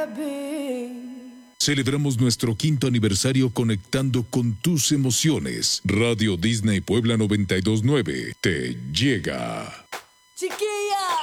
Celebramos nuestro 5º aniversario conectando con tus emociones. Radio Disney Puebla 92.9 te llega. Chiquito.